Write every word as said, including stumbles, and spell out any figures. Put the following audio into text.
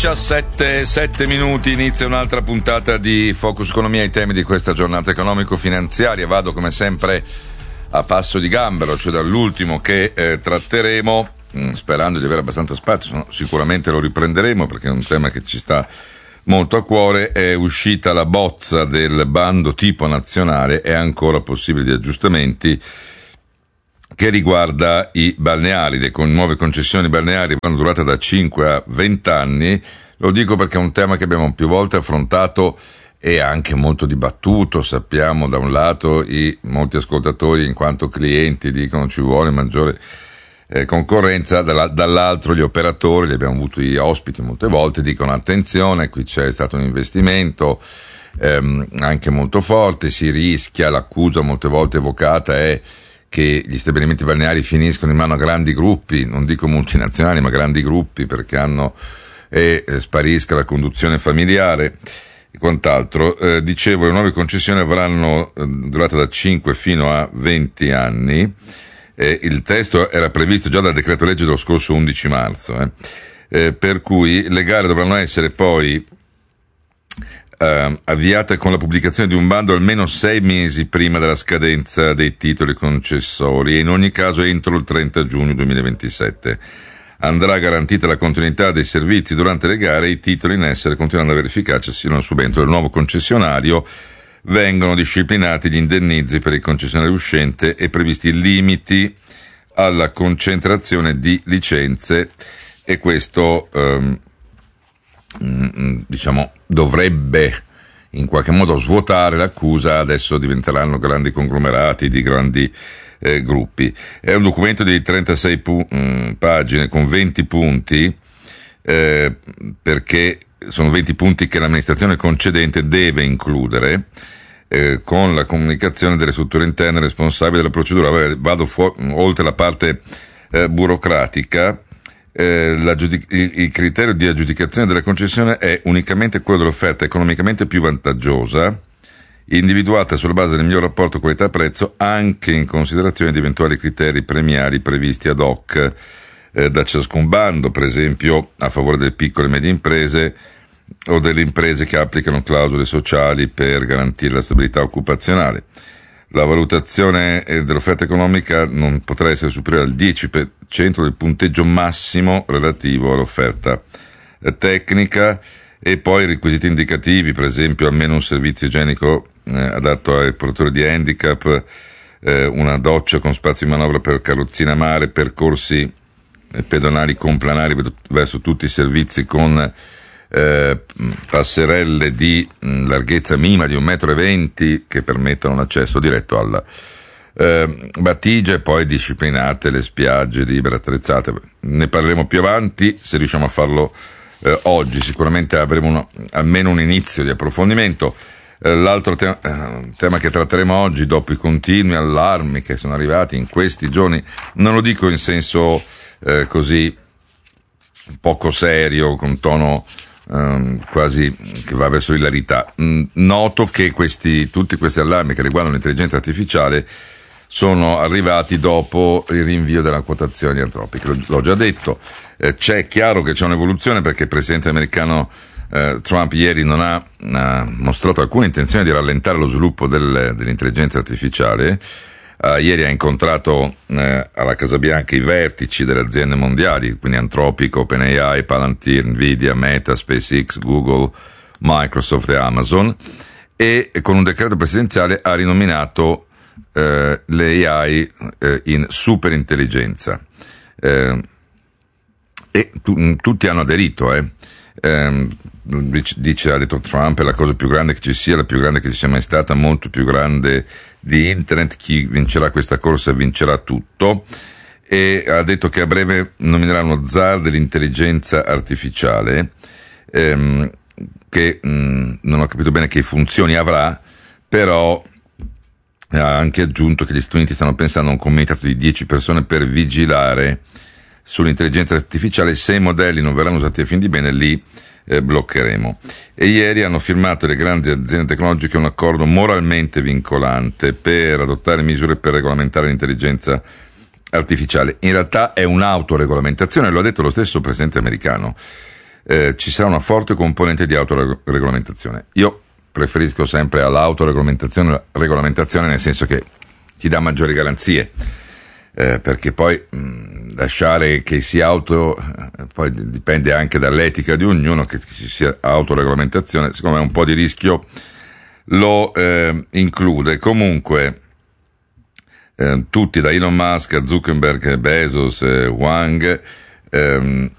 diciassette, sette minuti, inizia un'altra puntata di Focus Economia, i temi di questa giornata economico-finanziaria. Vado come sempre a passo di gambero, cioè dall'ultimo che eh, tratteremo, mh, sperando di avere abbastanza spazio, no, sicuramente lo riprenderemo perché è un tema che ci sta molto a cuore. È uscita la bozza del bando tipo nazionale, è ancora possibile di aggiustamenti, che riguarda i balneari. Le con nuove concessioni balneari vanno durate da cinque a venti anni. Lo dico perché è un tema che abbiamo più volte affrontato e anche molto dibattuto. Sappiamo da un lato i molti ascoltatori in quanto clienti dicono ci vuole maggiore eh, concorrenza, dall'altro gli operatori, li abbiamo avuti ospiti molte volte, dicono attenzione, qui c'è stato un investimento ehm, anche molto forte, si rischia, l'accusa molte volte evocata è che gli stabilimenti balneari finiscono in mano a grandi gruppi, non dico multinazionali, ma grandi gruppi, perché hanno e eh, sparisca la conduzione familiare e quant'altro. Eh, dicevo, le nuove concessioni avranno eh, durata da cinque fino a venti anni. Eh, il testo era previsto già dal decreto legge dello scorso undici marzo, eh. Eh, per cui le gare dovranno essere poi Uh, avviate con la pubblicazione di un bando almeno sei mesi prima della scadenza dei titoli concessori e in ogni caso entro il trenta giugno duemilaventisette. Andrà garantita la continuità dei servizi durante le gare e i titoli in essere continuano ad avere efficacia sino al subentro del nuovo concessionario. Vengono disciplinati gli indennizi per il concessionario uscente e previsti limiti alla concentrazione di licenze, e questo um, diciamo dovrebbe in qualche modo svuotare l'accusa. Adesso diventeranno grandi conglomerati di grandi eh, gruppi. È un documento di trentasei pu- mh, pagine con venti punti, eh, perché sono venti punti che l'amministrazione concedente deve includere eh, con la comunicazione delle strutture interne responsabili della procedura. Vado fu- oltre la parte eh, burocratica. Eh, la giudic- il, il criterio di aggiudicazione della concessione è unicamente quello dell'offerta economicamente più vantaggiosa, individuata sulla base del miglior rapporto qualità-prezzo, anche in considerazione di eventuali criteri premiali previsti ad hoc eh, da ciascun bando, per esempio a favore delle piccole e medie imprese o delle imprese che applicano clausole sociali per garantire la stabilità occupazionale. La valutazione dell'offerta economica non potrà essere superiore al dieci per cento del punteggio massimo relativo all'offerta tecnica, e poi requisiti indicativi, per esempio almeno un servizio igienico eh, adatto ai portatori di handicap, eh, una doccia con spazio di manovra per carrozzina mare, percorsi eh, pedonali complanari verso tutti i servizi con Eh, passerelle di mh, larghezza minima di un metro e venti che permettano l'accesso diretto alla eh, battigia, e poi disciplinate le spiagge libere attrezzate. Ne parleremo più avanti se riusciamo a farlo eh, oggi. Sicuramente avremo uno, almeno un inizio di approfondimento. Eh, l'altro te- eh, tema che tratteremo oggi, dopo i continui allarmi che sono arrivati in questi giorni, non lo dico in senso eh, così poco serio, con tono Um, quasi che va verso l'ilarità. Mm, noto che questi, tutti questi allarmi che riguardano l'intelligenza artificiale sono arrivati dopo il rinvio della quotazione antropica. L'ho, l'ho già detto, eh, c'è chiaro che c'è un'evoluzione, perché il presidente americano eh, Trump ieri non ha, ha mostrato alcuna intenzione di rallentare lo sviluppo del, dell'intelligenza artificiale. Uh, ieri ha incontrato eh, alla Casa Bianca i vertici delle aziende mondiali, quindi Anthropic, OpenAI, Palantir, Nvidia, Meta, SpaceX, Google, Microsoft e Amazon, e, e con un decreto presidenziale ha rinominato eh, le A I eh, in superintelligenza. Eh, e tu, tutti hanno aderito, eh. Eh, dice, ha detto Trump, è la cosa più grande che ci sia, la più grande che ci sia mai stata, molto più grande di internet, chi vincerà questa corsa vincerà tutto, e ha detto che a breve nominerà uno zar dell'intelligenza artificiale, ehm, che mh, non ho capito bene che funzioni avrà, però ha anche aggiunto che gli Stati Uniti stanno pensando a un comitato di dieci persone per vigilare sull'intelligenza artificiale. Se i modelli non verranno usati a fin di bene, lì eh, bloccheremo. E ieri hanno firmato le grandi aziende tecnologiche un accordo moralmente vincolante per adottare misure per regolamentare l'intelligenza artificiale. In realtà è un'autoregolamentazione, lo ha detto lo stesso presidente americano. eh, ci sarà una forte componente di autoregolamentazione. Io preferisco sempre all'autoregolamentazione, regolamentazione nel senso che ti dà maggiori garanzie, eh, perché poi mh, lasciare che sia auto, eh, poi dipende anche dall'etica di ognuno, che ci sia autoregolamentazione, secondo me un po' di rischio lo eh, include. Comunque eh, tutti, da Elon Musk a Zuckerberg, Bezos, eh, Wang, ehm,